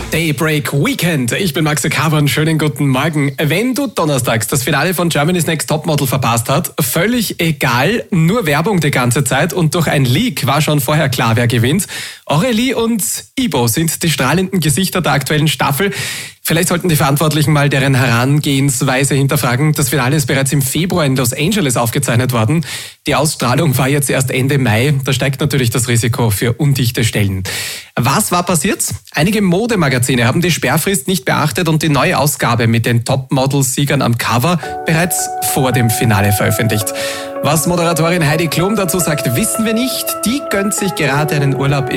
Daybreak Weekend. Ich bin Max Kavan. Schönen guten Morgen. Wenn du donnerstags das Finale von Germany's Next Topmodel verpasst hast, völlig egal, nur Werbung die ganze Zeit und durch ein Leak war schon vorher klar, wer gewinnt. Aurelie und Ibo sind die strahlenden Gesichter der aktuellen Staffel. Vielleicht sollten die Verantwortlichen mal deren Herangehensweise hinterfragen. Das Finale ist bereits im Februar in Los Angeles aufgezeichnet worden. Die Ausstrahlung war jetzt erst Ende Mai. Da steigt natürlich das Risiko für undichte Stellen. Was war passiert? Einige Modemagazine haben die Sperrfrist nicht beachtet und die neue Ausgabe mit den Topmodel-Siegern am Cover bereits vor dem Finale veröffentlicht. Was Moderatorin Heidi Klum dazu sagt, wissen wir nicht. Die gönnt sich gerade einen Urlaub im